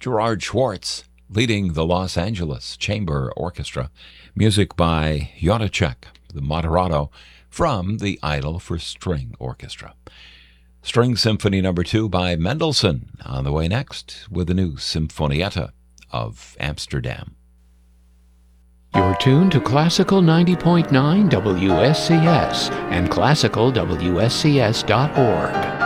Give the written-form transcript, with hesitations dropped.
Gerard Schwartz leading the Los Angeles Chamber Orchestra. Music by Janacek, the Moderato, from the Idol for String Orchestra. String Symphony No. 2 by Mendelssohn on the way next with the new Sinfonietta of Amsterdam. You're tuned to Classical 90.9 WSCS and classicalwscs.org.